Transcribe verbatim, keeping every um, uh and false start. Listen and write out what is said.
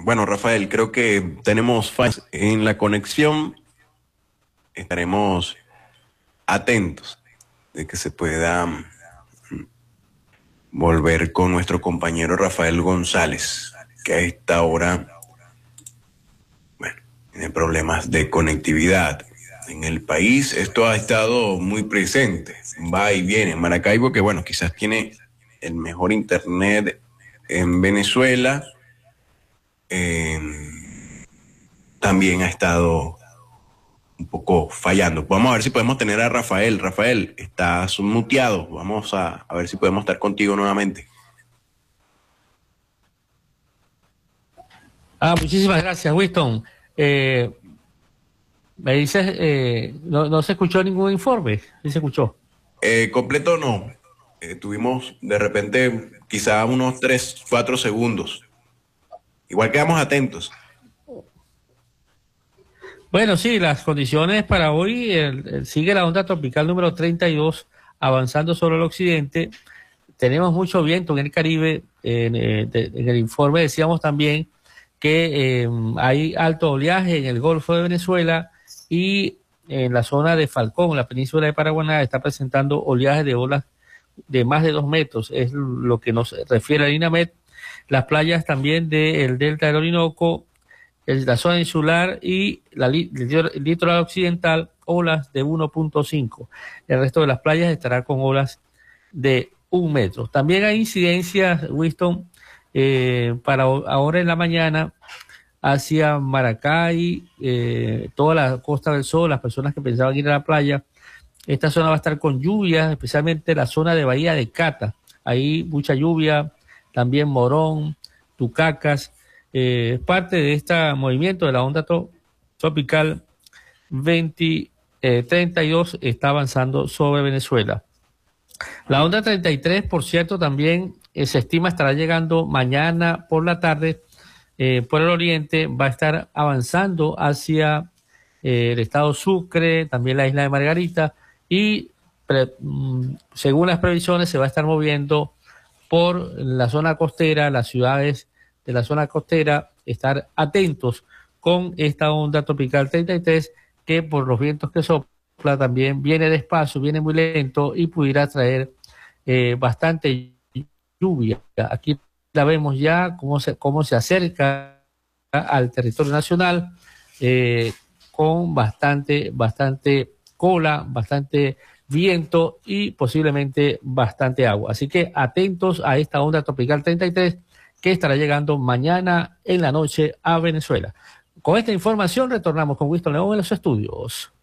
Bueno, Rafael, creo que tenemos fallas en la conexión. Estaremos atentos de que se pueda mm, volver con nuestro compañero Rafael González, que a esta hora, bueno, tiene problemas de conectividad. En el país esto ha estado muy presente, va y viene. Maracaibo, que bueno, quizás tiene el mejor internet en Venezuela, eh, también ha estado un poco fallando. Vamos a ver si podemos tener a Rafael. Rafael, estás muteado. Vamos a, a ver si podemos estar contigo nuevamente. Ah, muchísimas gracias, Winston. Eh, me dices, eh, no, no se escuchó ningún informe, ¿sí se escuchó? Eh, completo no. Eh, tuvimos de repente quizá unos tres, cuatro segundos. Igual quedamos atentos. Bueno, sí, las condiciones para hoy, el- el- sigue la onda tropical número treinta y dos avanzando sobre el occidente. Tenemos mucho viento en el Caribe. En, eh, de- en el informe decíamos también que eh, hay alto oleaje en el Golfo de Venezuela y en la zona de Falcón, la península de Paraguaná, está presentando oleaje de olas de más de dos metros, es lo que nos refiere a INAMED. Las playas también del delta del Orinoco, el- la zona insular y la li- el litoral occidental, olas de uno punto cinco. El resto de las playas estará con olas de un metro. También hay incidencias, Winston, eh, para o- ahora en la mañana hacia Maracay, eh, toda la Costa del Sol, las personas que pensaban ir a la playa. Esta zona va a estar con lluvias, especialmente la zona de Bahía de Cata. Ahí mucha lluvia, también Morón, Tucacas. Eh, es parte de este movimiento de la onda tro- tropical veinte, eh, treinta y dos, está avanzando sobre Venezuela. La onda treinta y tres, por cierto, también eh, se estima estará llegando mañana por la tarde eh, por el oriente, va a estar avanzando hacia eh, el estado Sucre, también la isla de Margarita, y pre- mm, según las previsiones se va a estar moviendo por la zona costera, las ciudades de la zona costera, estar atentos con esta onda tropical treinta y tres, que por los vientos que sopla también viene despacio, viene muy lento y pudiera traer eh, bastante lluvia. Aquí la vemos ya cómo se, cómo se acerca al territorio nacional, eh, con bastante, bastante cola, bastante viento y posiblemente bastante agua. Así que atentos a esta onda tropical treinta y tres que estará llegando mañana en la noche a Venezuela. Con esta información retornamos con Winston León en los estudios.